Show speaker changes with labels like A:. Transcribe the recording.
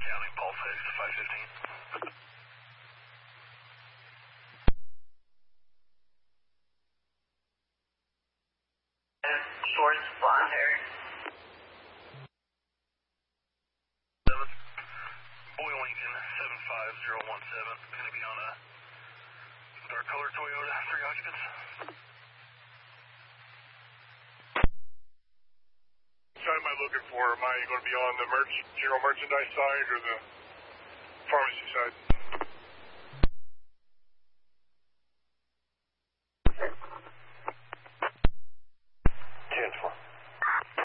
A: County, Paul 6, 515.
B: Shorts, blonde hair.
A: 7. Boy Lincoln, 75017. Going to be on a dark color Toyota, 3 occupants.
C: What side am I looking for? Am I going to be on the general merchandise side or the pharmacy side?